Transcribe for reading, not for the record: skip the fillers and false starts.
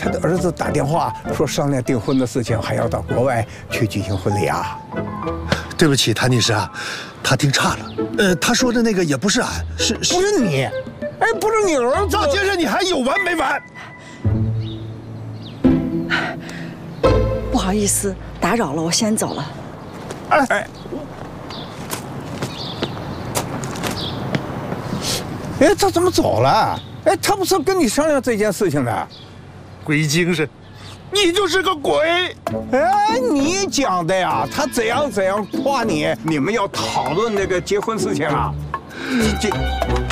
他的儿子打电话说商量订婚的事情，还要到国外去举行婚礼啊。 对不起，谭女士啊，他听差了。他说的那个也不是俺，不是你？哎，不是你儿子。 赵先生，你还有完没完？ 不好意思，打扰了，我先走了。 哎，他怎么走了？哎，他不是跟你商量这件事情的？ 鬼精神，你就是个鬼！ 哎，你讲的呀，他怎样夸你，你们要讨论那个结婚事情啊？这。